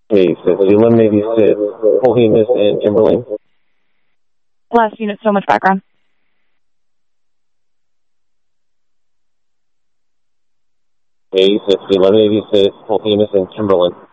Hey, so you eliminate these Cohemus and Timberlane. Last unit, so much background. Hey, so you eliminate these Cohemus and Timberlane.